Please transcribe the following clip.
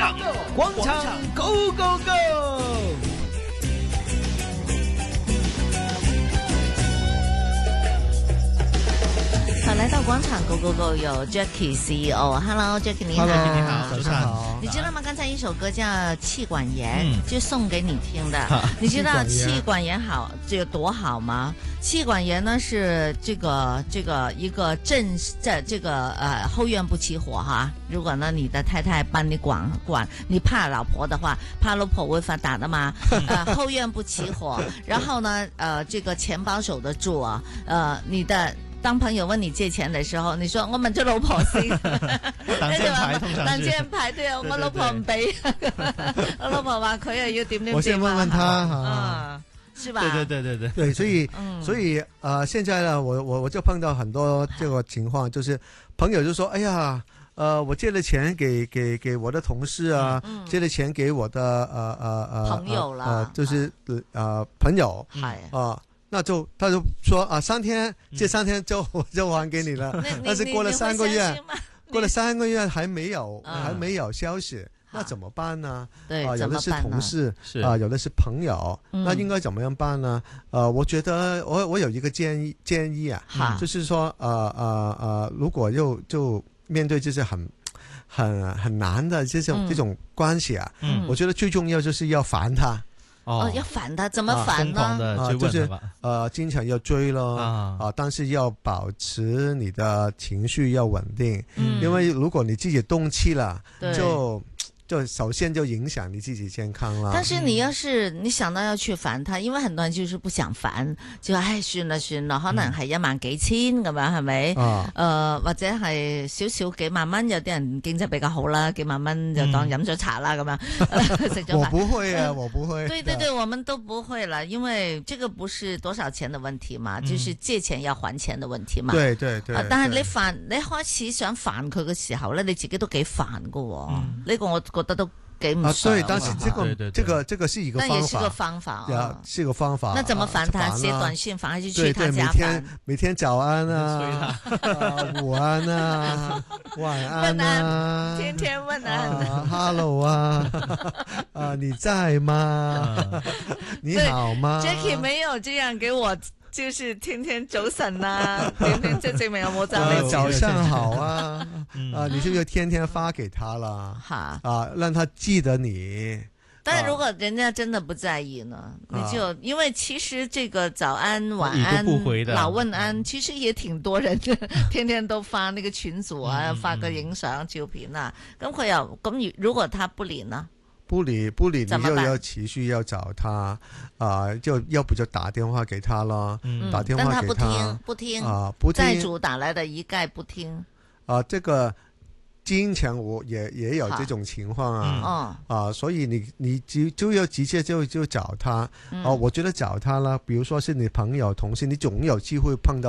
廣場 Go Go Go！ 好，来到廣場 Go Go Go 有 Jackie CEO，Hello Jackie 你好， Hello， 你好，早上好。 你知道嗎？剛才一首歌叫《氣管炎》，就送給你聽的。你知道氣管炎好有多好嗎？氣管炎呢是這個一個後院不起火哈。如果呢你的太太幫你管，你怕老婆的話，怕老婆會發達的嘛。後院不起火，然後呢這個錢包守得住啊。你的。當朋友問你借錢的時候，你說我問咗老婆先，擋箭牌對啊，我老婆唔俾，我老婆話佢又要點點點， 我先問問他是吧？ 對，所以現在呢，我就碰到很多這個情況，就是朋友就說，哎呀，我借了錢給我的同事啊，借了錢給我的朋友啦， 就是朋友那他就說3天借3天就還給你了，但是過了3個月還沒有消息，那怎麼辦呢？有的是同事有的是朋友，那應該怎麼樣辦呢？我覺得我有一個建議啊，就是說如果就面對這些很難的這種關係啊，我覺得最重要就是要煩他。 要煩他，怎麼煩呢？ 就是經常要追咯，但是要保持你的情緒要穩定，因為如果你自己動氣了，就首先就影響你自己健康啦。 但是你要是你想到要去煩他，因為很多人就是不想煩，就算啦，可能係1萬幾千咁樣，係咪？或者係少幾萬蚊，有啲人經濟比較好啦，幾萬蚊就當飲咗茶啦咁樣食咗飯。 我不會啊，我不會。 對，我們都不會了，因為這個不是多少錢的問題嘛，就是借錢要還錢的問題嘛。 對。 但係你開始想煩佢嘅時候咧，你自己都幾煩噶喎。呢個我覺得都幾唔爽。 對，但是這個是一個方法， 那也是個方法， 是個方法。 那怎麼煩他？寫短信煩，還是去他家煩？ 每天早安啊，午安啊，晚安啊， 天天問安 ，Hello 啊，你在嗎？你好嗎 ？Jackie 沒有這樣給我。就是天天早晨啊，天天即證明有冇讚你？ 早上好啊，你是不是天天發給他了？讓他記得你。 但如果人家真的不在意呢？你就因為其實這個早安、晚安、老問安，其實也挺多人天天都發那個群組啊，發個影相照片啊。咁如果他不理呢？ 不理，你就要持續要找他就要不就打電話給他咯，打電話給他。 但他不聽債主打來的一概不聽。 這個經常我也有這種情況啊，所以你就要直接就找他。我覺得找他啦，比如說是你朋友、同事，你總有機會碰到。